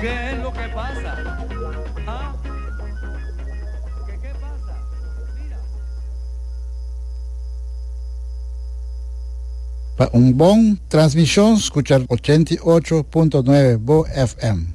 ¿Qué es lo que pasa? ¿Ah? ¿Qué pasa? Mira. Para un bon transmisión, escuchar 88.9 Bo FM.